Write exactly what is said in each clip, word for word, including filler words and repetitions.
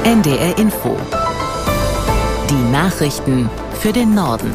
N D R Info. Die Nachrichten für den Norden.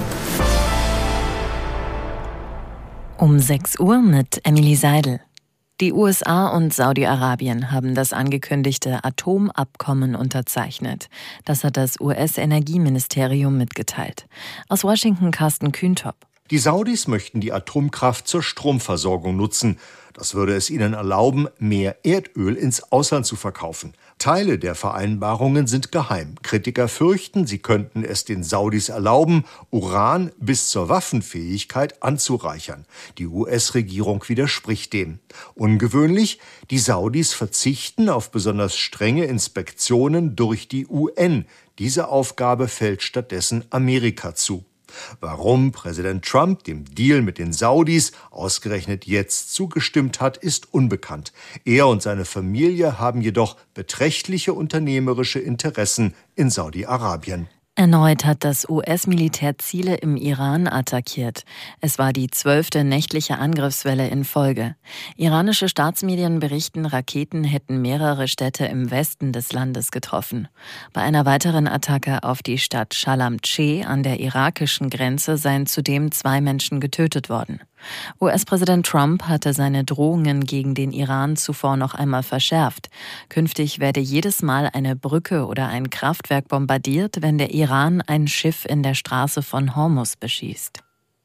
Um sechs Uhr mit Emily Seidel. Die U S A und Saudi-Arabien haben das angekündigte Atomabkommen unterzeichnet. Das hat das U S-Energieministerium mitgeteilt. Aus Washington Carsten Kühntop. Die Saudis möchten die Atomkraft zur Stromversorgung nutzen. Das würde es ihnen erlauben, mehr Erdöl ins Ausland zu verkaufen. Teile der Vereinbarungen sind geheim. Kritiker fürchten, sie könnten es den Saudis erlauben, Uran bis zur Waffenfähigkeit anzureichern. Die U S-Regierung widerspricht dem. Ungewöhnlich, die Saudis verzichten auf besonders strenge Inspektionen durch die U N. Diese Aufgabe fällt stattdessen Amerika zu. Warum Präsident Trump dem Deal mit den Saudis ausgerechnet jetzt zugestimmt hat, ist unbekannt. Er und seine Familie haben jedoch beträchtliche unternehmerische Interessen in Saudi-Arabien. Erneut hat das U S-Militär Ziele im Iran attackiert. Es war die zwölfte nächtliche Angriffswelle in Folge. Iranische Staatsmedien berichten, Raketen hätten mehrere Städte im Westen des Landes getroffen. Bei einer weiteren Attacke auf die Stadt Shalamcheh an der irakischen Grenze seien zudem zwei Menschen getötet worden. U S-Präsident Trump hatte seine Drohungen gegen den Iran zuvor noch einmal verschärft. Künftig werde jedes Mal eine Brücke oder ein Kraftwerk bombardiert, wenn der Iran ein Schiff in der Straße von Hormuz beschießt.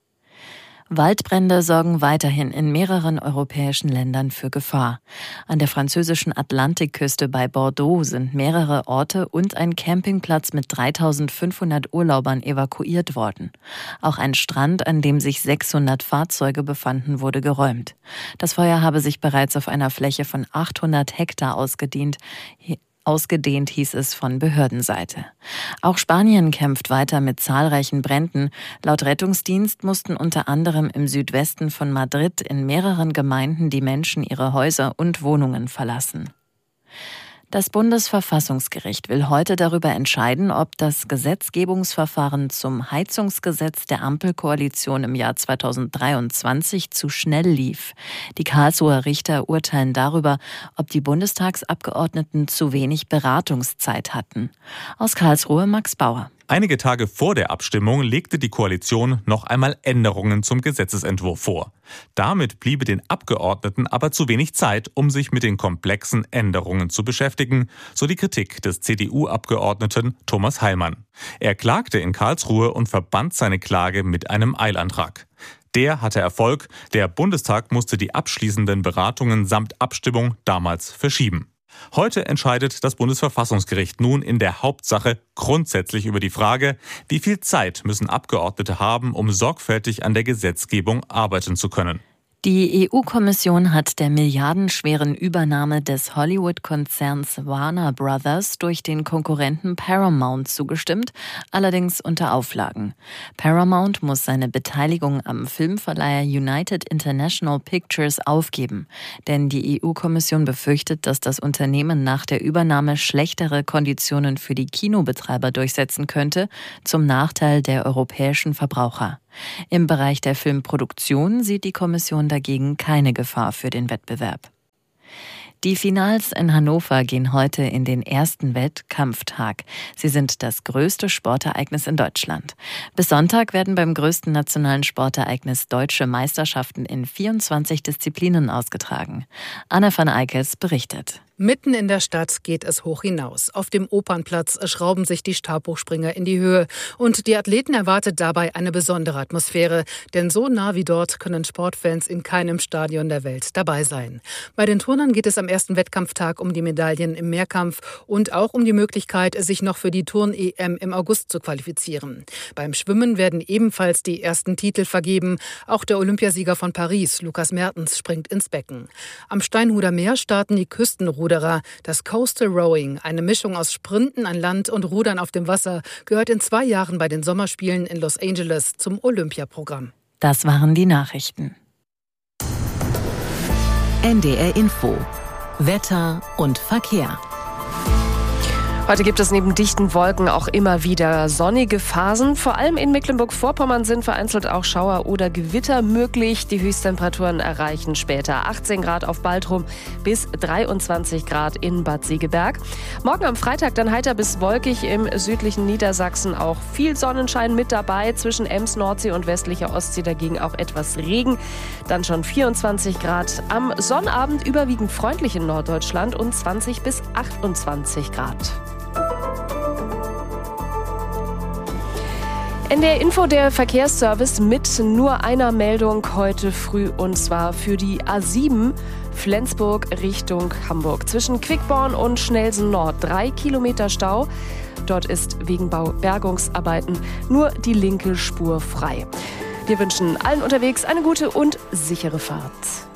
Waldbrände sorgen weiterhin in mehreren europäischen Ländern für Gefahr. An der französischen Atlantikküste bei Bordeaux sind mehrere Orte und ein Campingplatz mit dreitausendfünfhundert Urlaubern evakuiert worden. Auch ein Strand, an dem sich sechshundert Fahrzeuge befanden, wurde geräumt. Das Feuer habe sich bereits auf einer Fläche von achthundert Hektar ausgedehnt. Ausgedehnt hieß es von Behördenseite. Auch Spanien kämpft weiter mit zahlreichen Bränden. Laut Rettungsdienst mussten unter anderem im Südwesten von Madrid in mehreren Gemeinden die Menschen ihre Häuser und Wohnungen verlassen. Das Bundesverfassungsgericht will heute darüber entscheiden, ob das Gesetzgebungsverfahren zum Heizungsgesetz der Ampelkoalition im Jahr zweitausenddreiundzwanzig zu schnell lief. Die Karlsruher Richter urteilen darüber, ob die Bundestagsabgeordneten zu wenig Beratungszeit hatten. Aus Karlsruhe Max Bauer. Einige Tage vor der Abstimmung legte die Koalition noch einmal Änderungen zum Gesetzesentwurf vor. Damit bliebe den Abgeordneten aber zu wenig Zeit, um sich mit den komplexen Änderungen zu beschäftigen, so die Kritik des C D U-Abgeordneten Thomas Heilmann. Er klagte in Karlsruhe und verband seine Klage mit einem Eilantrag. Der hatte Erfolg. Der Bundestag musste die abschließenden Beratungen samt Abstimmung damals verschieben. Heute entscheidet das Bundesverfassungsgericht nun in der Hauptsache grundsätzlich über die Frage, wie viel Zeit müssen Abgeordnete haben, um sorgfältig an der Gesetzgebung arbeiten zu können. Die E U-Kommission hat der milliardenschweren Übernahme des Hollywood-Konzerns Warner Brothers durch den Konkurrenten Paramount zugestimmt, allerdings unter Auflagen. Paramount muss seine Beteiligung am Filmverleiher United International Pictures aufgeben, denn die E U-Kommission befürchtet, dass das Unternehmen nach der Übernahme schlechtere Konditionen für die Kinobetreiber durchsetzen könnte, zum Nachteil der europäischen Verbraucher. Im Bereich der Filmproduktion sieht die Kommission dagegen keine Gefahr für den Wettbewerb. Die Finals in Hannover gehen heute in den ersten Wettkampftag. Sie sind das größte Sportereignis in Deutschland. Bis Sonntag werden beim größten nationalen Sportereignis deutsche Meisterschaften in vierundzwanzig Disziplinen ausgetragen. Anne van Eikels berichtet. Mitten in der Stadt geht es hoch hinaus. Auf dem Opernplatz schrauben sich die Stabhochspringer in die Höhe. Und die Athleten erwartet dabei eine besondere Atmosphäre. Denn so nah wie dort können Sportfans in keinem Stadion der Welt dabei sein. Bei den Turnern geht es am ersten Wettkampftag um die Medaillen im Mehrkampf und auch um die Möglichkeit, sich noch für die Turn-E M im August zu qualifizieren. Beim Schwimmen werden ebenfalls die ersten Titel vergeben. Auch der Olympiasieger von Paris, Lukas Mertens, springt ins Becken. Am Steinhuder Meer starten die Küstenruder. Das Coastal Rowing, eine Mischung aus Sprinten an Land und Rudern auf dem Wasser, gehört in zwei Jahren bei den Sommerspielen in Los Angeles zum Olympiaprogramm. Das waren die Nachrichten. N D R Info. Wetter und Verkehr. Heute gibt es neben dichten Wolken auch immer wieder sonnige Phasen. Vor allem in Mecklenburg-Vorpommern sind vereinzelt auch Schauer oder Gewitter möglich. Die Höchsttemperaturen erreichen später achtzehn Grad auf Baltrum bis dreiundzwanzig Grad in Bad Segeberg. Morgen am Freitag dann heiter bis wolkig im südlichen Niedersachsen. Auch viel Sonnenschein mit dabei. Zwischen Ems, Nordsee und westlicher Ostsee dagegen auch etwas Regen. Dann schon vierundzwanzig Grad. Am Sonnabend überwiegend freundlich in Norddeutschland und zwanzig bis achtundzwanzig Grad. N D R Info, der Verkehrsservice mit nur einer Meldung heute früh, und zwar für die A sieben Flensburg Richtung Hamburg. Zwischen Quickborn und Schnelsen Nord drei Kilometer Stau. Dort ist wegen Bergungsarbeiten nur die linke Spur frei. Wir wünschen allen unterwegs eine gute und sichere Fahrt.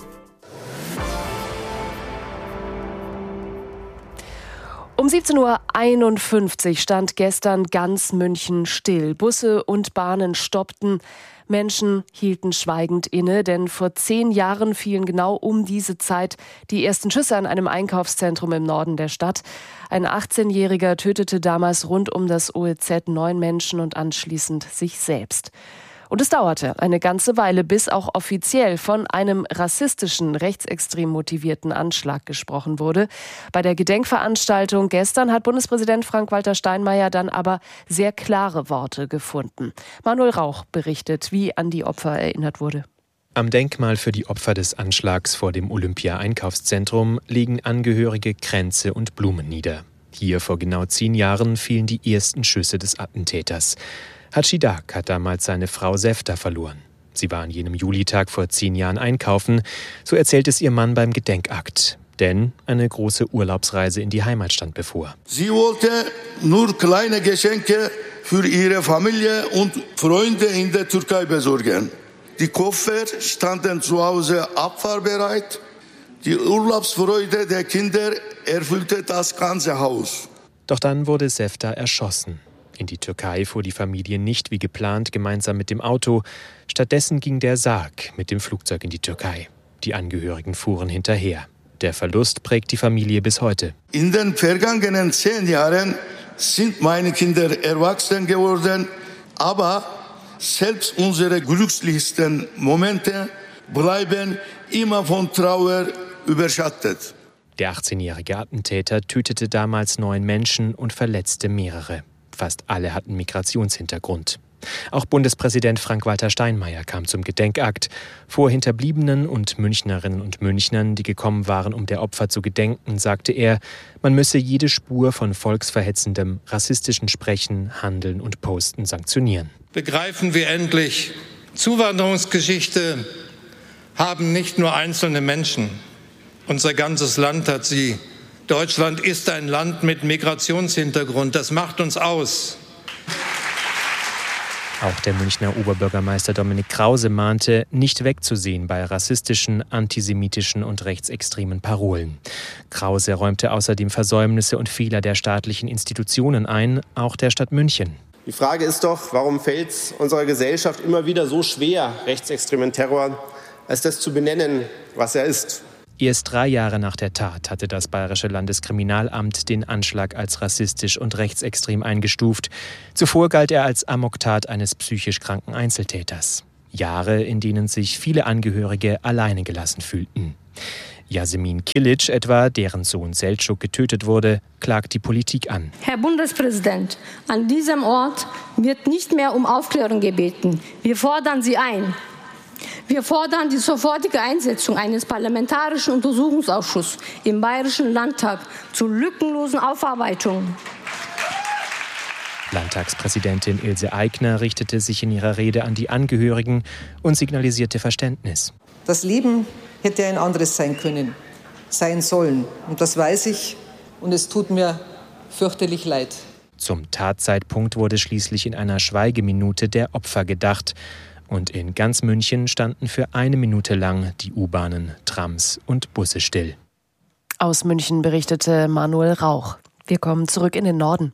Um siebzehn Uhr einundfünfzig stand gestern ganz München still. Busse und Bahnen stoppten. Menschen hielten schweigend inne, denn vor zehn Jahren fielen genau um diese Zeit die ersten Schüsse an einem Einkaufszentrum im Norden der Stadt. Ein achtzehnjähriger tötete damals rund um das O E Z neun Menschen und anschließend sich selbst. Und es dauerte eine ganze Weile, bis auch offiziell von einem rassistischen, rechtsextrem motivierten Anschlag gesprochen wurde. Bei der Gedenkveranstaltung gestern hat Bundespräsident Frank-Walter Steinmeier dann aber sehr klare Worte gefunden. Manuel Rauch berichtet, wie an die Opfer erinnert wurde. Am Denkmal für die Opfer des Anschlags vor dem Olympia-Einkaufszentrum legen Angehörige Kränze und Blumen nieder. Hier vor genau zehn Jahren fielen die ersten Schüsse des Attentäters. Hatschi Dak hat damals seine Frau Sefta verloren. Sie war an jenem Julitag vor zehn Jahren einkaufen. So erzählt es ihr Mann beim Gedenkakt. Denn eine große Urlaubsreise in die Heimat stand bevor. Sie wollte nur kleine Geschenke für ihre Familie und Freunde in der Türkei besorgen. Die Koffer standen zu Hause abfahrbereit. Die Urlaubsfreude der Kinder erfüllte das ganze Haus. Doch dann wurde Sefta erschossen. In die Türkei fuhr die Familie nicht wie geplant gemeinsam mit dem Auto. Stattdessen ging der Sarg mit dem Flugzeug in die Türkei. Die Angehörigen fuhren hinterher. Der Verlust prägt die Familie bis heute. In den vergangenen zehn Jahren sind meine Kinder erwachsen geworden. Aber selbst unsere glücklichsten Momente bleiben immer von Trauer überschattet. Der achtzehnjährige Attentäter tötete damals neun Menschen und verletzte mehrere. Fast alle hatten Migrationshintergrund. Auch Bundespräsident Frank-Walter Steinmeier kam zum Gedenkakt. Vor Hinterbliebenen und Münchnerinnen und Münchnern, die gekommen waren, um der Opfer zu gedenken, sagte er, man müsse jede Spur von volksverhetzendem, rassistischen Sprechen, Handeln und Posten sanktionieren. Begreifen wir endlich, Zuwanderungsgeschichte haben nicht nur einzelne Menschen. Unser ganzes Land hat sie. Deutschland ist ein Land mit Migrationshintergrund. Das macht uns aus. Auch der Münchner Oberbürgermeister Dominik Krause mahnte, nicht wegzusehen bei rassistischen, antisemitischen und rechtsextremen Parolen. Krause räumte außerdem Versäumnisse und Fehler der staatlichen Institutionen ein, auch der Stadt München. Die Frage ist doch, warum fällt es unserer Gesellschaft immer wieder so schwer, rechtsextremen Terror, als das zu benennen, was er ist. Erst drei Jahre nach der Tat hatte das Bayerische Landeskriminalamt den Anschlag als rassistisch und rechtsextrem eingestuft. Zuvor galt er als Amoktat eines psychisch kranken Einzeltäters. Jahre, in denen sich viele Angehörige alleine gelassen fühlten. Yasemin Kilic etwa, deren Sohn Selçuk getötet wurde, klagt die Politik an. Herr Bundespräsident, an diesem Ort wird nicht mehr um Aufklärung gebeten. Wir fordern Sie ein. Wir fordern die sofortige Einsetzung eines parlamentarischen Untersuchungsausschusses im Bayerischen Landtag zur lückenlosen Aufarbeitung. Landtagspräsidentin Ilse Aigner richtete sich in ihrer Rede an die Angehörigen und signalisierte Verständnis. Das Leben hätte ein anderes sein können, sein sollen. Und das weiß ich und es tut mir fürchterlich leid. Zum Tatzeitpunkt wurde schließlich in einer Schweigeminute der Opfer gedacht. Und in ganz München standen für eine Minute lang die U-Bahnen, Trams und Busse still. Aus München berichtete Manuel Rauch. Wir kommen zurück in den Norden.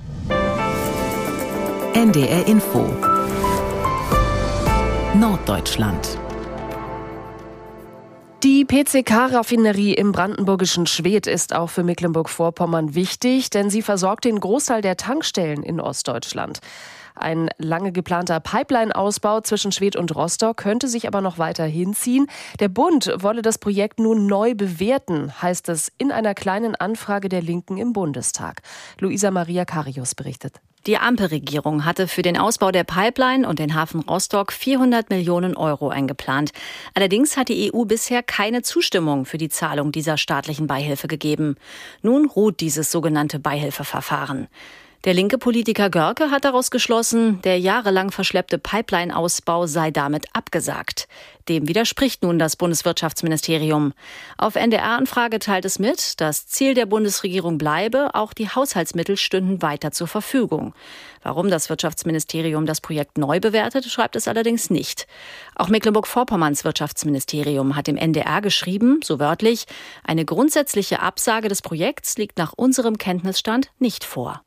N D R Info Norddeutschland. Die P C K-Raffinerie im brandenburgischen Schwedt ist auch für Mecklenburg-Vorpommern wichtig, denn sie versorgt den Großteil der Tankstellen in Ostdeutschland. Ein lange geplanter Pipeline-Ausbau zwischen Schwedt und Rostock könnte sich aber noch weiter hinziehen. Der Bund wolle das Projekt nun neu bewerten, heißt es in einer kleinen Anfrage der Linken im Bundestag. Luisa Maria Karius berichtet. Die Ampelregierung hatte für den Ausbau der Pipeline und den Hafen Rostock vierhundert Millionen Euro eingeplant. Allerdings hat die E U bisher keine Zustimmung für die Zahlung dieser staatlichen Beihilfe gegeben. Nun ruht dieses sogenannte Beihilfeverfahren. Der linke Politiker Görke hat daraus geschlossen, der jahrelang verschleppte Pipeline-Ausbau sei damit abgesagt. Dem widerspricht nun das Bundeswirtschaftsministerium. Auf N D R-Anfrage teilt es mit, das Ziel der Bundesregierung bleibe, auch die Haushaltsmittel stünden weiter zur Verfügung. Warum das Wirtschaftsministerium das Projekt neu bewertet, schreibt es allerdings nicht. Auch Mecklenburg-Vorpommerns Wirtschaftsministerium hat dem N D R geschrieben, so wörtlich, eine grundsätzliche Absage des Projekts liegt nach unserem Kenntnisstand nicht vor.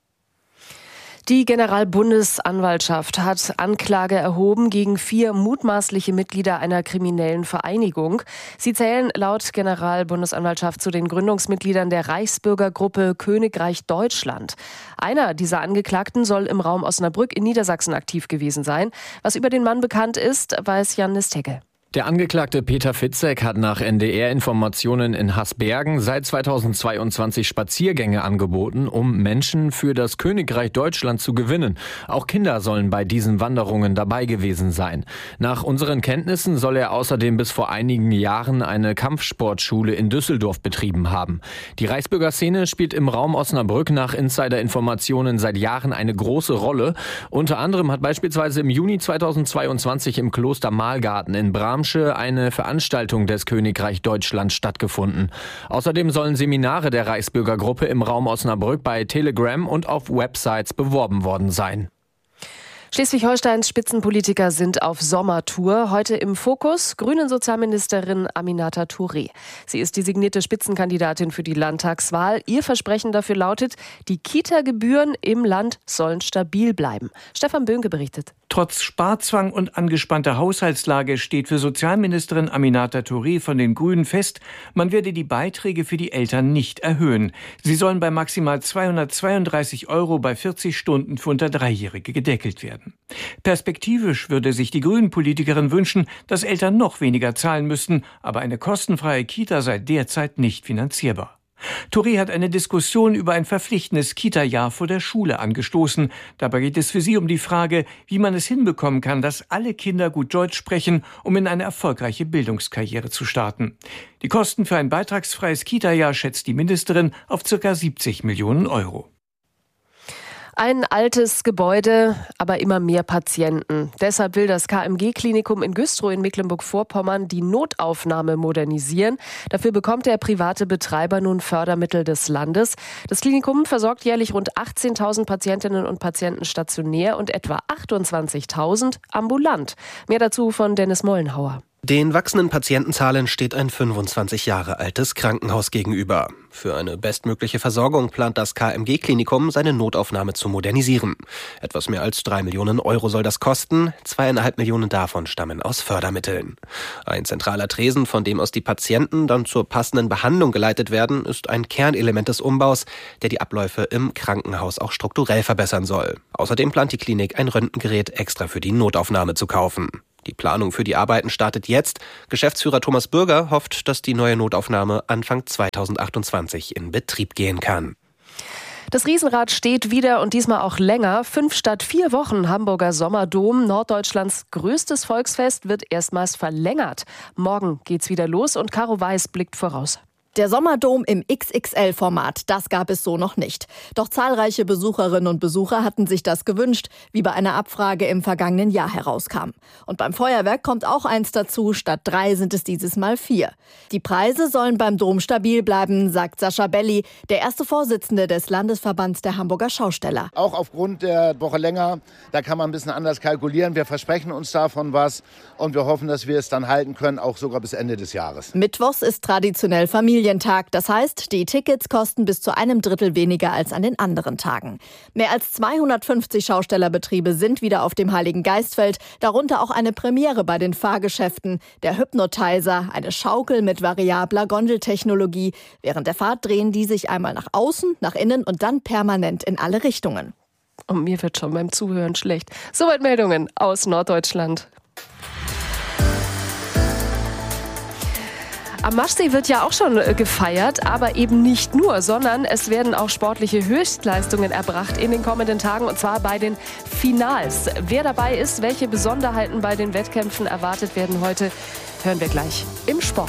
Die Generalbundesanwaltschaft hat Anklage erhoben gegen vier mutmaßliche Mitglieder einer kriminellen Vereinigung. Sie zählen laut Generalbundesanwaltschaft zu den Gründungsmitgliedern der Reichsbürgergruppe Königreich Deutschland. Einer dieser Angeklagten soll im Raum Osnabrück in Niedersachsen aktiv gewesen sein. Was über den Mann bekannt ist, weiß Jan Nistecke. Der Angeklagte Peter Fitzek hat nach N D R-Informationen in Hasbergen seit zweitausendzweiundzwanzig Spaziergänge angeboten, um Menschen für das Königreich Deutschland zu gewinnen. Auch Kinder sollen bei diesen Wanderungen dabei gewesen sein. Nach unseren Kenntnissen soll er außerdem bis vor einigen Jahren eine Kampfsportschule in Düsseldorf betrieben haben. Die Reichsbürgerszene spielt im Raum Osnabrück nach Insider-Informationen seit Jahren eine große Rolle. Unter anderem hat beispielsweise im Juni zweitausendzweiundzwanzig im Kloster Mahlgarten in Bram eine Veranstaltung des Königreich Deutschland stattgefunden. Außerdem sollen Seminare der Reichsbürgergruppe im Raum Osnabrück bei Telegram und auf Websites beworben worden sein. Schleswig-Holsteins Spitzenpolitiker sind auf Sommertour. Heute im Fokus Grünen Sozialministerin Aminata Touré. Sie ist designierte Spitzenkandidatin für die Landtagswahl. Ihr Versprechen dafür lautet, die Kita-Gebühren im Land sollen stabil bleiben. Stefan Böhnke berichtet. Trotz Sparzwang und angespannter Haushaltslage steht für Sozialministerin Aminata Touré von den Grünen fest, man werde die Beiträge für die Eltern nicht erhöhen. Sie sollen bei maximal zweihundertzweiunddreißig Euro bei vierzig Stunden für unter Dreijährige gedeckelt werden. Perspektivisch würde sich die Grünen-Politikerin wünschen, dass Eltern noch weniger zahlen müssten, aber eine kostenfreie Kita sei derzeit nicht finanzierbar. Touré hat eine Diskussion über ein verpflichtendes Kita-Jahr vor der Schule angestoßen. Dabei geht es für sie um die Frage, wie man es hinbekommen kann, dass alle Kinder gut Deutsch sprechen, um in eine erfolgreiche Bildungskarriere zu starten. Die Kosten für ein beitragsfreies Kita-Jahr schätzt die Ministerin auf ca. siebzig Millionen Euro. Ein altes Gebäude, aber immer mehr Patienten. Deshalb will das K M G-Klinikum in Güstrow in Mecklenburg-Vorpommern die Notaufnahme modernisieren. Dafür bekommt der private Betreiber nun Fördermittel des Landes. Das Klinikum versorgt jährlich rund achtzehntausend Patientinnen und Patienten stationär und etwa achtundzwanzigtausend ambulant. Mehr dazu von Dennis Mollenhauer. Den wachsenden Patientenzahlen steht ein fünfundzwanzig Jahre altes Krankenhaus gegenüber. Für eine bestmögliche Versorgung plant das K M G-Klinikum, seine Notaufnahme zu modernisieren. Etwas mehr als drei Millionen Euro soll das kosten. Zweieinhalb Millionen davon stammen aus Fördermitteln. Ein zentraler Tresen, von dem aus die Patienten dann zur passenden Behandlung geleitet werden, ist ein Kernelement des Umbaus, der die Abläufe im Krankenhaus auch strukturell verbessern soll. Außerdem plant die Klinik, ein Röntgengerät extra für die Notaufnahme zu kaufen. Die Planung für die Arbeiten startet jetzt. Geschäftsführer Thomas Bürger hofft, dass die neue Notaufnahme Anfang zweitausendachtundzwanzig in Betrieb gehen kann. Das Riesenrad steht wieder und diesmal auch länger. Fünf statt vier Wochen Hamburger Sommerdom, Norddeutschlands größtes Volksfest, wird erstmals verlängert. Morgen geht's wieder los und Caro Weiß blickt voraus. Der Sommerdom im X X L-Format, das gab es so noch nicht. Doch zahlreiche Besucherinnen und Besucher hatten sich das gewünscht, wie bei einer Abfrage im vergangenen Jahr herauskam. Und beim Feuerwerk kommt auch eins dazu, statt drei sind es dieses Mal vier. Die Preise sollen beim Dom stabil bleiben, sagt Sascha Belli, der erste Vorsitzende des Landesverbands der Hamburger Schausteller. Auch aufgrund der Woche länger, da kann man ein bisschen anders kalkulieren. Wir versprechen uns davon was und wir hoffen, dass wir es dann halten können, auch sogar bis Ende des Jahres. Mittwochs ist traditionell Familie. Familientag. Das heißt, die Tickets kosten bis zu einem Drittel weniger als an den anderen Tagen. Mehr als zweihundertfünfzig Schaustellerbetriebe sind wieder auf dem Heiligen Geistfeld, darunter auch eine Premiere bei den Fahrgeschäften, der Hypnotizer, eine Schaukel mit variabler Gondeltechnologie. Während der Fahrt drehen die sich einmal nach außen, nach innen und dann permanent in alle Richtungen. Und mir wird schon beim Zuhören schlecht. Soweit Meldungen aus Norddeutschland. Am Maschsee wird ja auch schon gefeiert, aber eben nicht nur, sondern es werden auch sportliche Höchstleistungen erbracht in den kommenden Tagen, und zwar bei den Finals. Wer dabei ist, welche Besonderheiten bei den Wettkämpfen erwartet werden heute, hören wir gleich im Sport.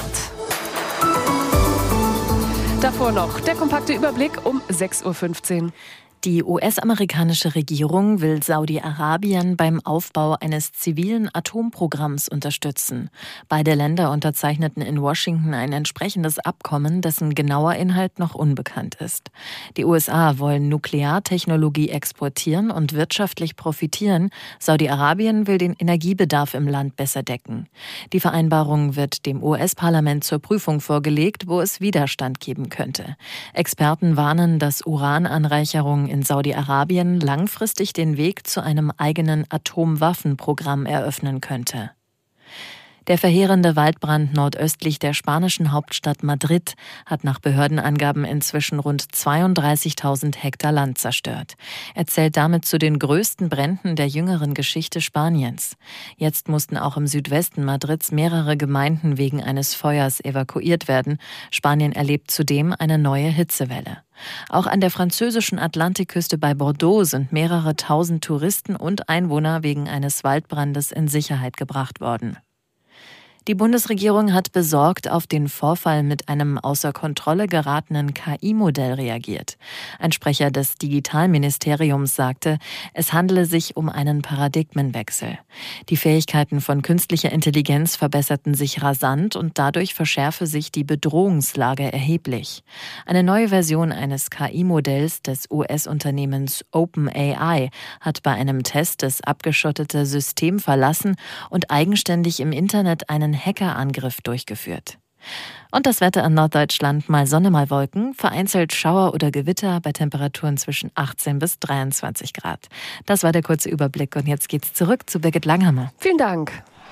Davor noch der kompakte Überblick um sechs Uhr fünfzehn. Die U S-amerikanische Regierung will Saudi-Arabien beim Aufbau eines zivilen Atomprogramms unterstützen. Beide Länder unterzeichneten in Washington ein entsprechendes Abkommen, dessen genauer Inhalt noch unbekannt ist. Die U S A wollen Nukleartechnologie exportieren und wirtschaftlich profitieren. Saudi-Arabien will den Energiebedarf im Land besser decken. Die Vereinbarung wird dem U S-Parlament zur Prüfung vorgelegt, wo es Widerstand geben könnte. Experten warnen, dass Urananreicherung in Saudi-Arabien langfristig den Weg zu einem eigenen Atomwaffenprogramm eröffnen könnte. Der verheerende Waldbrand nordöstlich der spanischen Hauptstadt Madrid hat nach Behördenangaben inzwischen rund zweiunddreißigtausend Hektar Land zerstört. Er zählt damit zu den größten Bränden der jüngeren Geschichte Spaniens. Jetzt mussten auch im Südwesten Madrids mehrere Gemeinden wegen eines Feuers evakuiert werden. Spanien erlebt zudem eine neue Hitzewelle. Auch an der französischen Atlantikküste bei Bordeaux sind mehrere tausend Touristen und Einwohner wegen eines Waldbrandes in Sicherheit gebracht worden. Die Bundesregierung hat besorgt auf den Vorfall mit einem außer Kontrolle geratenen K I-Modell reagiert. Ein Sprecher des Digitalministeriums sagte, es handele sich um einen Paradigmenwechsel. Die Fähigkeiten von künstlicher Intelligenz verbesserten sich rasant und dadurch verschärfe sich die Bedrohungslage erheblich. Eine neue Version eines K I-Modells des U S-Unternehmens OpenAI hat bei einem Test das abgeschottete System verlassen und eigenständig im Internet einen Hackerangriff durchgeführt. Und das Wetter in Norddeutschland: mal Sonne, mal Wolken, vereinzelt Schauer oder Gewitter bei Temperaturen zwischen achtzehn bis dreiundzwanzig Grad. Das war der kurze Überblick und jetzt geht's zurück zu Birgit Langhammer. Vielen Dank.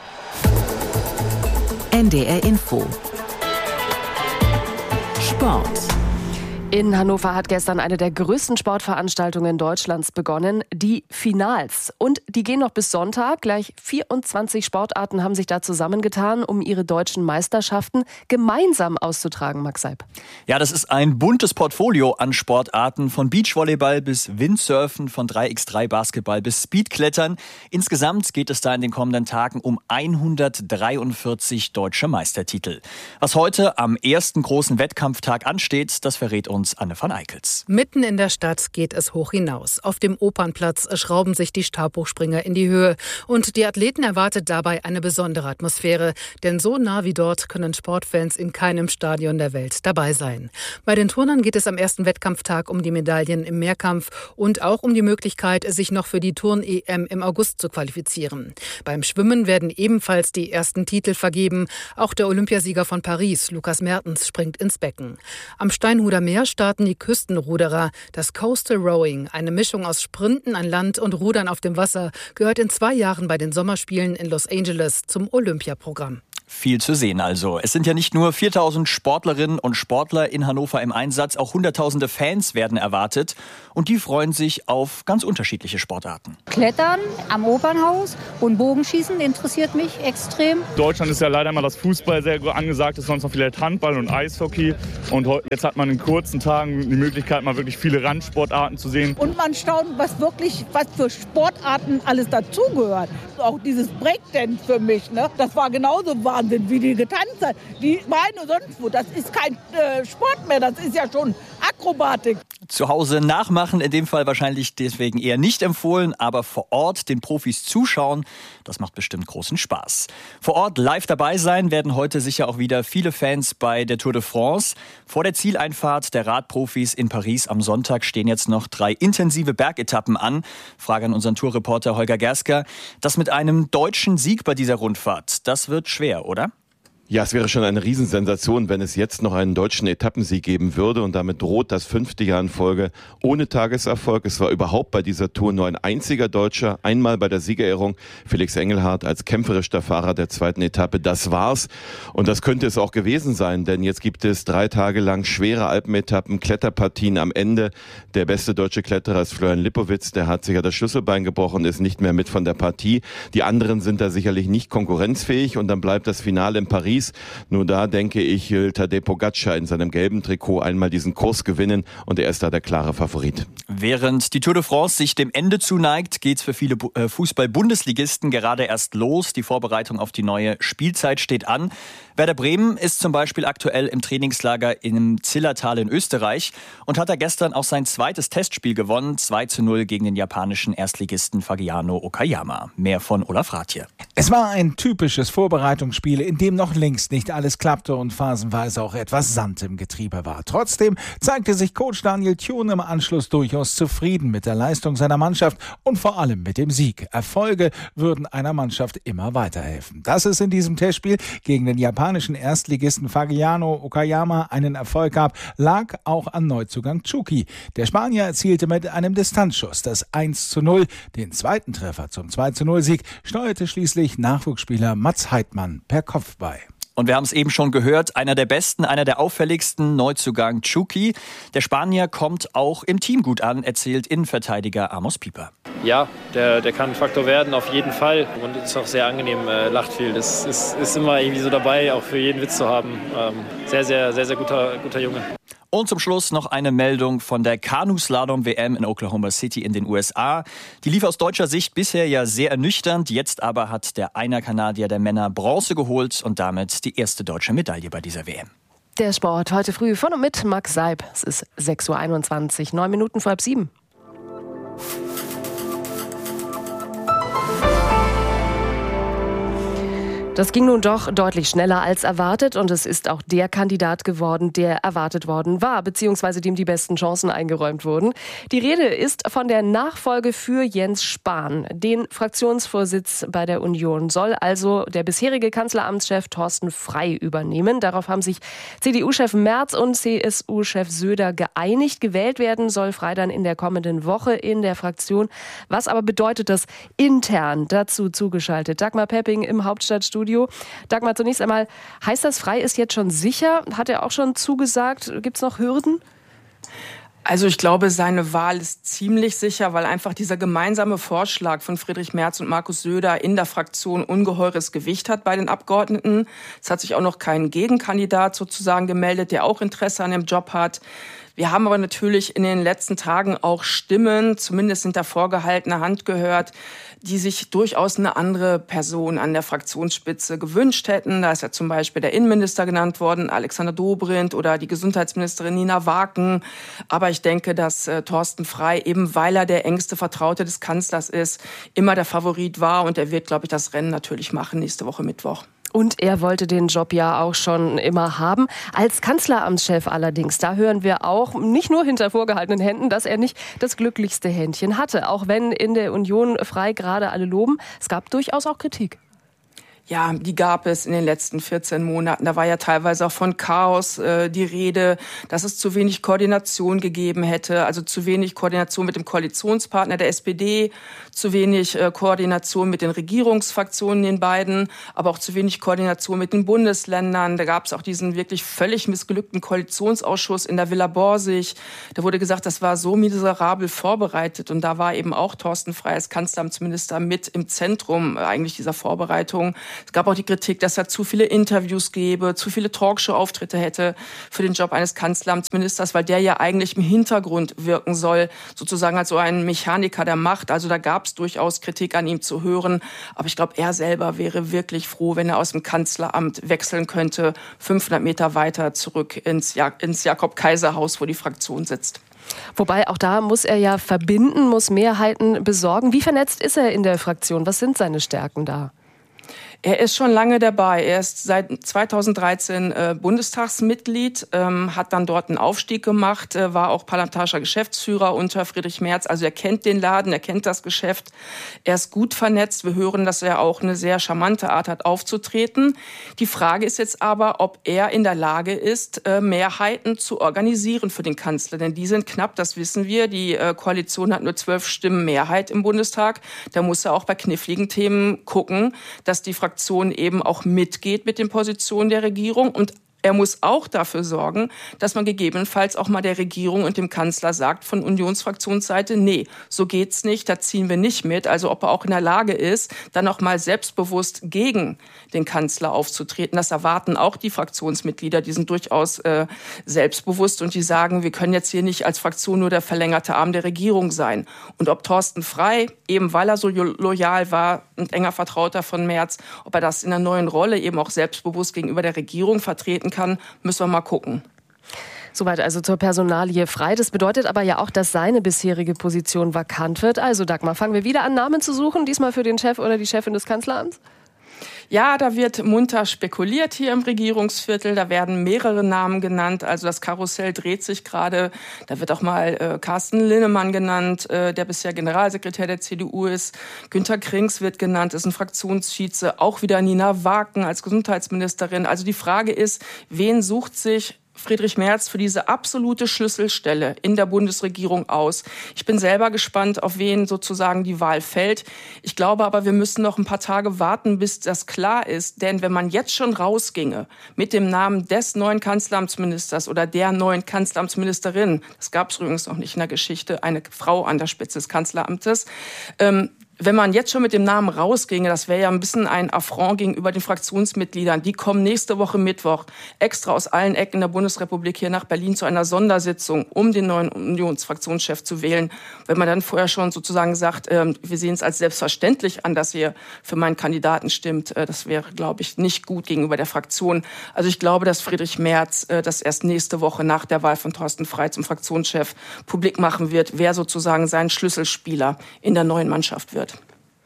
N D R Info. Sport. In Hannover hat gestern eine der größten Sportveranstaltungen Deutschlands begonnen, die Finals. Und die gehen noch bis Sonntag. Gleich vierundzwanzig Sportarten haben sich da zusammengetan, um ihre deutschen Meisterschaften gemeinsam auszutragen, Max Seib. Ja, das ist ein buntes Portfolio an Sportarten, von Beachvolleyball bis Windsurfen, von drei gegen drei Basketball bis Speedklettern. Insgesamt geht es da in den kommenden Tagen um hundertdreiundvierzig deutsche Meistertitel. Was heute am ersten großen Wettkampftag ansteht, das verrät uns Anne van Eickels. Mitten in der Stadt geht es hoch hinaus. Auf dem Opernplatz schrauben sich die Stabhochspringer in die Höhe. Und die Athleten erwartet dabei eine besondere Atmosphäre. Denn so nah wie dort können Sportfans in keinem Stadion der Welt dabei sein. Bei den Turnern geht es am ersten Wettkampftag um die Medaillen im Mehrkampf und auch um die Möglichkeit, sich noch für die Turn-E M im August zu qualifizieren. Beim Schwimmen werden ebenfalls die ersten Titel vergeben. Auch der Olympiasieger von Paris, Lukas Mertens, springt ins Becken. Am Steinhuder Meer starten die Küstenruderer. Das Coastal Rowing, eine Mischung aus Sprinten an Land und Rudern auf dem Wasser, gehört in zwei Jahren bei den Sommerspielen in Los Angeles zum Olympiaprogramm. Viel zu sehen also. Es sind ja nicht nur viertausend Sportlerinnen und Sportler in Hannover im Einsatz, auch hunderttausende Fans werden erwartet. Und die freuen sich auf ganz unterschiedliche Sportarten. Klettern am Opernhaus und Bogenschießen interessiert mich extrem. Deutschland ist ja leider immer das Fußball sehr angesagt, ist sonst noch vielleicht Handball und Eishockey. Und jetzt hat man in kurzen Tagen die Möglichkeit, mal wirklich viele Randsportarten zu sehen. Und man staunt, was wirklich, was für Sportarten alles dazugehört. Auch dieses Breakdance für mich, ne? Das war genauso Wahnsinn, wie die getanzt hat. Die Beine sonst wo, das ist kein äh, Sport mehr, das ist ja schon Akrobatik. Zu Hause nachmachen, in dem Fall wahrscheinlich deswegen eher nicht empfohlen, aber vor Ort den Profis zuschauen, das macht bestimmt großen Spaß. Vor Ort live dabei sein werden heute sicher auch wieder viele Fans bei der Tour de France. Vor der Zieleinfahrt der Radprofis in Paris am Sonntag stehen jetzt noch drei intensive Bergetappen an. Frage an unseren Tourreporter Holger Gersker. Das mit einem deutschen Sieg bei dieser Rundfahrt, das wird schwer, oder? Ja, es wäre schon eine Riesensensation, wenn es jetzt noch einen deutschen Etappensieg geben würde und damit droht das fünfte Jahr in Folge ohne Tageserfolg. Es war überhaupt bei dieser Tour nur ein einziger Deutscher, einmal bei der Siegerehrung, Felix Engelhardt als kämpferischer Fahrer der zweiten Etappe. Das war's und das könnte es auch gewesen sein, denn jetzt gibt es drei Tage lang schwere Alpenetappen, Kletterpartien am Ende. Der beste deutsche Kletterer ist Florian Lippowitz, der hat sich ja das Schlüsselbein gebrochen, ist nicht mehr mit von der Partie. Die anderen sind da sicherlich nicht konkurrenzfähig und dann bleibt das Finale in Paris. Nur da, denke ich, will Tadej Pogačar in seinem gelben Trikot einmal diesen Kurs gewinnen und er ist da der klare Favorit. Während die Tour de France sich dem Ende zuneigt, geht es für viele Fußball-Bundesligisten gerade erst los. Die Vorbereitung auf die neue Spielzeit steht an. Werder Bremen ist zum Beispiel aktuell im Trainingslager im Zillertal in Österreich und hat da gestern auch sein zweites Testspiel gewonnen, zwei zu null gegen den japanischen Erstligisten Fagiano Okayama. Mehr von Olaf Rathje. Es war ein typisches Vorbereitungsspiel, in dem noch längst nicht alles klappte und phasenweise auch etwas Sand im Getriebe war. Trotzdem zeigte sich Coach Daniel Thun im Anschluss durchaus zufrieden mit der Leistung seiner Mannschaft und vor allem mit dem Sieg. Erfolge würden einer Mannschaft immer weiterhelfen. Dass es in diesem Testspiel gegen den japanischen Erstligisten Fagiano Okayama einen Erfolg gab, lag auch an Neuzugang Chuki. Der Spanier erzielte mit einem Distanzschuss das eins zu null. Den zweiten Treffer zum zwei zu null Sieg steuerte schließlich Nachwuchsspieler Mats Heidmann per Kopf bei. Und wir haben es eben schon gehört, einer der besten, einer der auffälligsten, Neuzugang Chuki. Der Spanier kommt auch im Team gut an, erzählt Innenverteidiger Amos Pieper. Ja, der, der kann ein Faktor werden, auf jeden Fall. Und ist auch sehr angenehm, äh, lacht viel. Das ist, ist immer irgendwie so dabei, auch für jeden Witz zu haben. Ähm, sehr, sehr, sehr, sehr guter, guter Junge. Und zum Schluss noch eine Meldung von der Kanu-Slalom-W M in Oklahoma City in den U S A. Die lief aus deutscher Sicht bisher ja sehr ernüchternd. Jetzt aber hat der Einer-Kanadier der Männer Bronze geholt und damit die erste deutsche Medaille bei dieser W M. Der Sport heute früh von und mit Max Seib. Es ist sechs Uhr einundzwanzig, neun Minuten vor halb sieben. Das ging nun doch deutlich schneller als erwartet und es ist auch der Kandidat geworden, der erwartet worden war, beziehungsweise dem die besten Chancen eingeräumt wurden. Die Rede ist von der Nachfolge für Jens Spahn. Den Fraktionsvorsitz bei der Union soll also der bisherige Kanzleramtschef Thorsten Frey übernehmen. Darauf haben sich C D U-Chef Merz und C S U-Chef Söder geeinigt. Gewählt werden soll Frey dann in der kommenden Woche in der Fraktion. Was aber bedeutet das intern? Dazu zugeschaltet Dagmar Pepping im Hauptstadtstudio. Dagmar, zunächst einmal, heißt das, Frey ist jetzt schon sicher? Hat er auch schon zugesagt? Gibt es noch Hürden? Also ich glaube, seine Wahl ist ziemlich sicher, weil einfach dieser gemeinsame Vorschlag von Friedrich Merz und Markus Söder in der Fraktion ungeheures Gewicht hat bei den Abgeordneten. Es hat sich auch noch kein Gegenkandidat sozusagen gemeldet, der auch Interesse an dem Job hat. Wir haben aber natürlich in den letzten Tagen auch Stimmen, zumindest hinter vorgehaltener Hand gehört, die sich durchaus eine andere Person an der Fraktionsspitze gewünscht hätten. Da ist ja zum Beispiel der Innenminister genannt worden, Alexander Dobrindt, oder die Gesundheitsministerin Nina Waken. Aber ich denke, dass äh, Thorsten Frey, eben weil er der engste Vertraute des Kanzlers ist, immer der Favorit war. Und er wird, glaube ich, das Rennen natürlich machen nächste Woche Mittwoch. Und er wollte den Job ja auch schon immer haben. Als Kanzleramtschef allerdings, da hören wir auch, nicht nur hinter vorgehaltenen Händen, dass er nicht das glücklichste Händchen hatte. Auch wenn in der Union Frey gerade alle loben, es gab durchaus auch Kritik. Ja, die gab es in den letzten vierzehn Monaten. Da war ja teilweise auch von Chaos äh, die Rede, dass es zu wenig Koordination gegeben hätte, also zu wenig Koordination mit dem Koalitionspartner der S P D, zu wenig äh, Koordination mit den Regierungsfraktionen, den beiden, aber auch zu wenig Koordination mit den Bundesländern. Da gab es auch diesen wirklich völlig missglückten Koalitionsausschuss in der Villa Borsig. Da wurde gesagt, das war so miserabel vorbereitet und da war eben auch Thorsten Frey als Kanzleramtsminister mit im Zentrum äh, eigentlich dieser Vorbereitung. Es gab auch die Kritik, dass er zu viele Interviews gebe, zu viele Talkshow-Auftritte hätte für den Job eines Kanzleramtsministers, weil der ja eigentlich im Hintergrund wirken soll, sozusagen als so ein Mechaniker der Macht. Also da gab es durchaus Kritik an ihm zu hören. Aber ich glaube, er selber wäre wirklich froh, wenn er aus dem Kanzleramt wechseln könnte, fünfhundert Meter weiter zurück ins, ja- ins Jakob-Kaiser-Haus, wo die Fraktion sitzt. Wobei auch da muss er ja verbinden, muss Mehrheiten besorgen. Wie vernetzt ist er in der Fraktion? Was sind seine Stärken da? Er ist schon lange dabei. Er ist seit zweitausenddreizehn äh, Bundestagsmitglied, ähm, hat dann dort einen Aufstieg gemacht, äh, war auch parlamentarischer Geschäftsführer unter Friedrich Merz. Also er kennt den Laden, er kennt das Geschäft. Er ist gut vernetzt. Wir hören, dass er auch eine sehr charmante Art hat, aufzutreten. Die Frage ist jetzt aber, ob er in der Lage ist, äh, Mehrheiten zu organisieren für den Kanzler. Denn die sind knapp, das wissen wir. Die äh, Koalition hat nur zwölf Stimmen Mehrheit im Bundestag. Da muss er auch bei kniffligen Themen gucken, dass die Fraktion eben auch mitgeht mit den Positionen der Regierung. Und er muss auch dafür sorgen, dass man gegebenenfalls auch mal der Regierung und dem Kanzler sagt von Unionsfraktionsseite, nee, so geht's nicht, da ziehen wir nicht mit. Also ob er auch in der Lage ist, dann auch mal selbstbewusst gegen den Kanzler aufzutreten. Das erwarten auch die Fraktionsmitglieder, die sind durchaus äh, selbstbewusst und die sagen, wir können jetzt hier nicht als Fraktion nur der verlängerte Arm der Regierung sein. Und ob Thorsten Frey, eben weil er so loyal war, ein enger Vertrauter von Merz, ob er das in einer neuen Rolle eben auch selbstbewusst gegenüber der Regierung vertreten kann, müssen wir mal gucken. Soweit also zur Personalie Frey. Das bedeutet aber ja auch, dass seine bisherige Position vakant wird. Also Dagmar, fangen wir wieder an, Namen zu suchen, diesmal für den Chef oder die Chefin des Kanzleramts? Ja, da wird munter spekuliert hier im Regierungsviertel. Da werden mehrere Namen genannt. Also das Karussell dreht sich gerade. Da wird auch mal äh, Carsten Linnemann genannt, äh, der bisher Generalsekretär der C D U ist. Günter Krings wird genannt, ist ein Fraktionsvize. Auch wieder Nina Waken als Gesundheitsministerin. Also die Frage ist, wen sucht sich Friedrich Merz für diese absolute Schlüsselstelle in der Bundesregierung aus. Ich bin selber gespannt, auf wen sozusagen die Wahl fällt. Ich glaube aber, wir müssen noch ein paar Tage warten, bis das klar ist. Denn wenn man jetzt schon rausginge mit dem Namen des neuen Kanzleramtsministers oder der neuen Kanzleramtsministerin, das gab es übrigens noch nicht in der Geschichte, eine Frau an der Spitze des Kanzleramtes, ähm, wenn man jetzt schon mit dem Namen rausginge, das wäre ja ein bisschen ein Affront gegenüber den Fraktionsmitgliedern. Die kommen nächste Woche Mittwoch extra aus allen Ecken der Bundesrepublik hier nach Berlin zu einer Sondersitzung, um den neuen Unionsfraktionschef zu wählen. Wenn man dann vorher schon sozusagen sagt, äh, wir sehen es als selbstverständlich an, dass ihr für meinen Kandidaten stimmt, äh, das wäre, glaube ich, nicht gut gegenüber der Fraktion. Also ich glaube, dass Friedrich Merz äh, das erst nächste Woche nach der Wahl von Thorsten Frey zum Fraktionschef publik machen wird, wer sozusagen sein Schlüsselspieler in der neuen Mannschaft wird.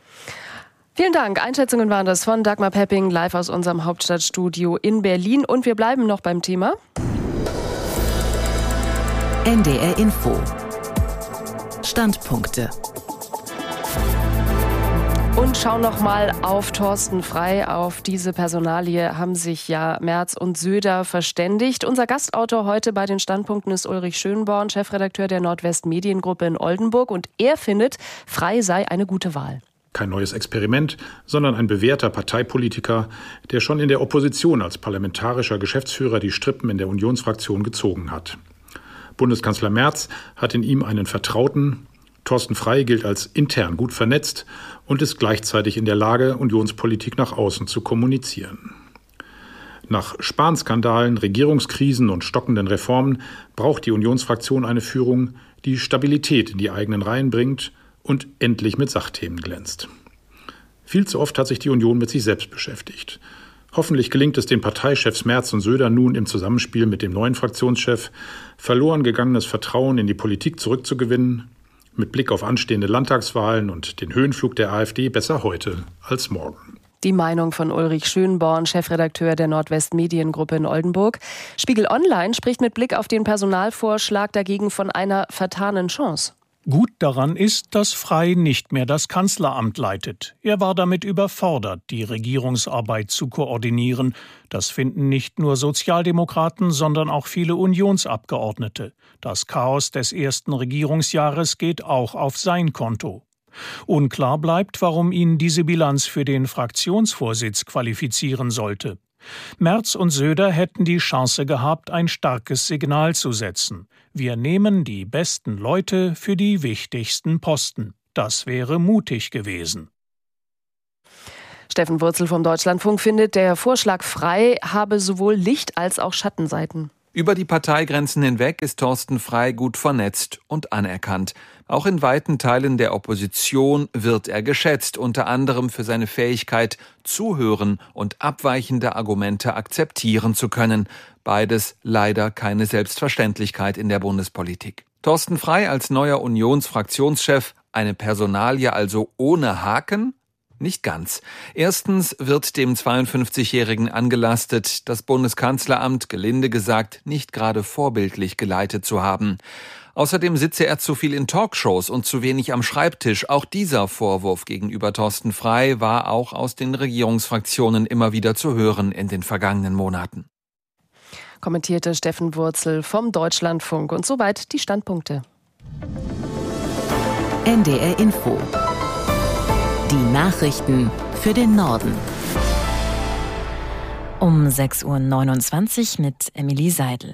Vielen Dank. Einschätzungen waren das von Dagmar Pepping live aus unserem Hauptstadtstudio in Berlin. Und wir bleiben noch beim Thema. N D R Info. Standpunkte. Und schauen noch mal auf Thorsten Frey. Auf diese Personalie haben sich ja Merz und Söder verständigt. Unser Gastautor heute bei den Standpunkten ist Ulrich Schönborn, Chefredakteur der Nordwest Mediengruppe in Oldenburg. Und er findet, Frey sei eine gute Wahl. Kein neues Experiment, sondern ein bewährter Parteipolitiker, der schon in der Opposition als parlamentarischer Geschäftsführer die Strippen in der Unionsfraktion gezogen hat. Bundeskanzler Merz hat in ihm einen Vertrauten. Thorsten Frey gilt als intern gut vernetzt und ist gleichzeitig in der Lage, Unionspolitik nach außen zu kommunizieren. Nach Spahn-Skandalen, Regierungskrisen und stockenden Reformen braucht die Unionsfraktion eine Führung, die Stabilität in die eigenen Reihen bringt und endlich mit Sachthemen glänzt. Viel zu oft hat sich die Union mit sich selbst beschäftigt. Hoffentlich gelingt es den Parteichefs Merz und Söder nun im Zusammenspiel mit dem neuen Fraktionschef, verloren gegangenes Vertrauen in die Politik zurückzugewinnen. Mit Blick auf anstehende Landtagswahlen und den Höhenflug der AfD besser heute als morgen. Die Meinung von Ulrich Schönborn, Chefredakteur der Nordwest Mediengruppe in Oldenburg. Spiegel Online spricht mit Blick auf den Personalvorschlag dagegen von einer vertanen Chance. Gut daran ist, dass Frey nicht mehr das Kanzleramt leitet. Er war damit überfordert, die Regierungsarbeit zu koordinieren. Das finden nicht nur Sozialdemokraten, sondern auch viele Unionsabgeordnete. Das Chaos des ersten Regierungsjahres geht auch auf sein Konto. Unklar bleibt, warum ihn diese Bilanz für den Fraktionsvorsitz qualifizieren sollte. Merz und Söder hätten die Chance gehabt, ein starkes Signal zu setzen. Wir nehmen die besten Leute für die wichtigsten Posten. Das wäre mutig gewesen. Steffen Wurzel vom Deutschlandfunk findet, der Vorschlag Frey habe sowohl Licht- als auch Schattenseiten. Über die Parteigrenzen hinweg ist Thorsten Frey gut vernetzt und anerkannt. Auch in weiten Teilen der Opposition wird er geschätzt, unter anderem für seine Fähigkeit, zuhören und abweichende Argumente akzeptieren zu können. Beides leider keine Selbstverständlichkeit in der Bundespolitik. Thorsten Frey als neuer Unionsfraktionschef, eine Personalie also ohne Haken? Nicht ganz. Erstens wird dem zweiundfünfzigjährigen angelastet, das Bundeskanzleramt, gelinde gesagt, nicht gerade vorbildlich geleitet zu haben. Außerdem sitze er zu viel in Talkshows und zu wenig am Schreibtisch. Auch dieser Vorwurf gegenüber Thorsten Frey war auch aus den Regierungsfraktionen immer wieder zu hören in den vergangenen Monaten. Kommentierte Steffen Wurzel vom Deutschlandfunk. Und soweit die Standpunkte. N D R Info. Die Nachrichten für den Norden. Um sechs Uhr neunundzwanzig mit Emilie Seidel.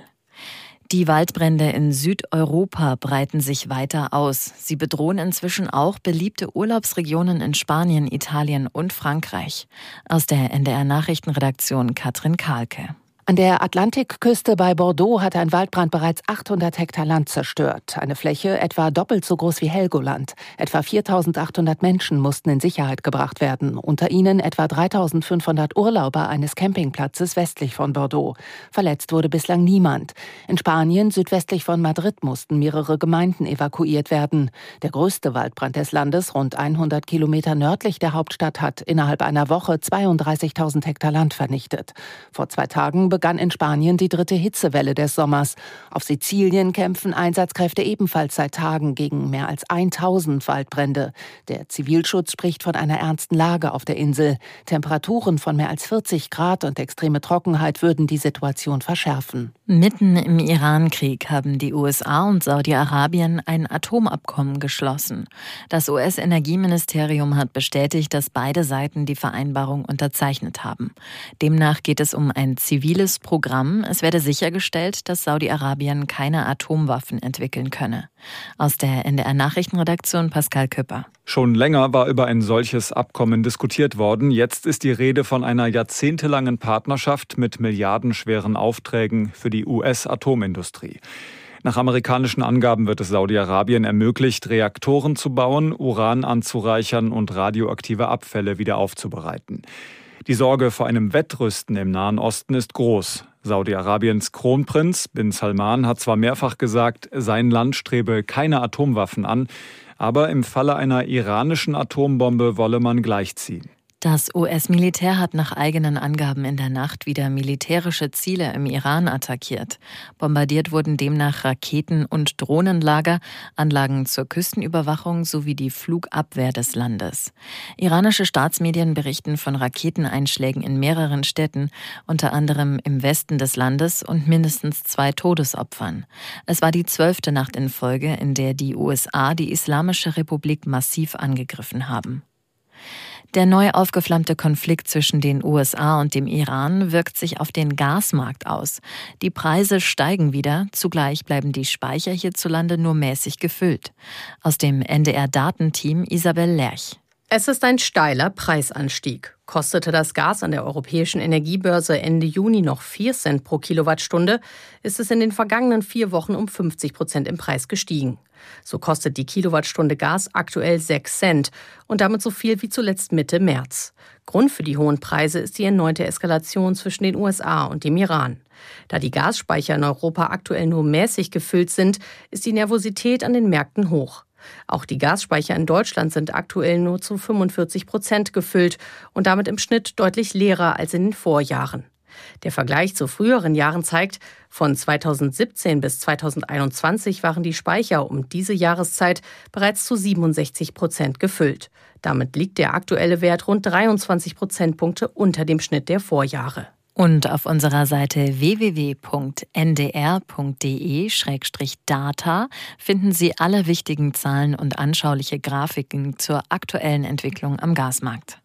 Die Waldbrände in Südeuropa breiten sich weiter aus. Sie bedrohen inzwischen auch beliebte Urlaubsregionen in Spanien, Italien und Frankreich. Aus der N D R-Nachrichtenredaktion Katrin Kahlke. An der Atlantikküste bei Bordeaux hat ein Waldbrand bereits achthundert Hektar Land zerstört. Eine Fläche etwa doppelt so groß wie Helgoland. Etwa viertausendachthundert Menschen mussten in Sicherheit gebracht werden. Unter ihnen etwa dreitausendfünfhundert Urlauber eines Campingplatzes westlich von Bordeaux. Verletzt wurde bislang niemand. In Spanien, südwestlich von Madrid, mussten mehrere Gemeinden evakuiert werden. Der größte Waldbrand des Landes, rund hundert Kilometer nördlich der Hauptstadt, hat innerhalb einer Woche zweiunddreißigtausend Hektar Land vernichtet. Vor zwei Tagen begann in Spanien die dritte Hitzewelle des Sommers. Auf Sizilien kämpfen Einsatzkräfte ebenfalls seit Tagen gegen mehr als tausend Waldbrände. Der Zivilschutz spricht von einer ernsten Lage auf der Insel. Temperaturen von mehr als vierzig Grad und extreme Trockenheit würden die Situation verschärfen. Mitten im Iran-Krieg haben die U S A und Saudi-Arabien ein Atomabkommen geschlossen. Das U S-Energieministerium hat bestätigt, dass beide Seiten die Vereinbarung unterzeichnet haben. Demnach geht es um ein ziviles Programm. Es werde sichergestellt, dass Saudi-Arabien keine Atomwaffen entwickeln könne. Aus der N D R-Nachrichtenredaktion Pascal Küpper. Schon länger war über ein solches Abkommen diskutiert worden. Jetzt ist die Rede von einer jahrzehntelangen Partnerschaft mit milliardenschweren Aufträgen für die U S-Atomindustrie. Nach amerikanischen Angaben wird es Saudi-Arabien ermöglicht, Reaktoren zu bauen, Uran anzureichern und radioaktive Abfälle wieder aufzubereiten. Die Sorge vor einem Wettrüsten im Nahen Osten ist groß. Saudi-Arabiens Kronprinz bin Salman hat zwar mehrfach gesagt, sein Land strebe keine Atomwaffen an, aber im Falle einer iranischen Atombombe wolle man gleichziehen. Das U S-Militär hat nach eigenen Angaben in der Nacht wieder militärische Ziele im Iran attackiert. Bombardiert wurden demnach Raketen- und Drohnenlager, Anlagen zur Küstenüberwachung sowie die Flugabwehr des Landes. Iranische Staatsmedien berichten von Raketeneinschlägen in mehreren Städten, unter anderem im Westen des Landes und mindestens zwei Todesopfern. Es war die zwölfte Nacht in Folge, in der die U S A die Islamische Republik massiv angegriffen haben. Der neu aufgeflammte Konflikt zwischen den U S A und dem Iran wirkt sich auf den Gasmarkt aus. Die Preise steigen wieder, zugleich bleiben die Speicher hierzulande nur mäßig gefüllt. Aus dem N D R-Datenteam Isabel Lerch. Es ist ein steiler Preisanstieg. Kostete das Gas an der europäischen Energiebörse Ende Juni noch vier Cent pro Kilowattstunde, ist es in den vergangenen vier Wochen um fünfzig Prozent im Preis gestiegen. So kostet die Kilowattstunde Gas aktuell sechs Cent und damit so viel wie zuletzt Mitte März. Grund für die hohen Preise ist die erneute Eskalation zwischen den U S A und dem Iran. Da die Gasspeicher in Europa aktuell nur mäßig gefüllt sind, ist die Nervosität an den Märkten hoch. Auch die Gasspeicher in Deutschland sind aktuell nur zu fünfundvierzig Prozent gefüllt und damit im Schnitt deutlich leerer als in den Vorjahren. Der Vergleich zu früheren Jahren zeigt, von zweitausendsiebzehn bis zweitausendeinundzwanzig waren die Speicher um diese Jahreszeit bereits zu siebenundsechzig Prozent gefüllt. Damit liegt der aktuelle Wert rund dreiundzwanzig Prozentpunkte unter dem Schnitt der Vorjahre. Und auf unserer Seite w w w punkt n d r punkt d e slash data finden Sie alle wichtigen Zahlen und anschauliche Grafiken zur aktuellen Entwicklung am Gasmarkt.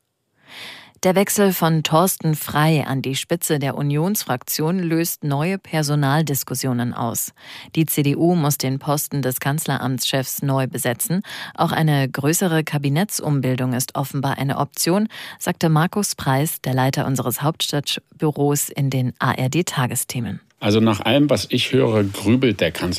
Der Wechsel von Thorsten Frey an die Spitze der Unionsfraktion löst neue Personaldiskussionen aus. Die C D U muss den Posten des Kanzleramtschefs neu besetzen. Auch eine größere Kabinettsumbildung ist offenbar eine Option, sagte Markus Preis, der Leiter unseres Hauptstadtbüros, in den A R D-Tagesthemen. Also nach allem, was ich höre, grübelt der Kanzler